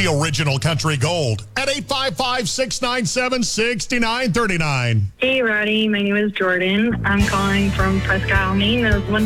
The original Country Gold at 855-697-6939. Hey, Roddy. My name is Jordan. I'm calling from Prescott, Maine. That was one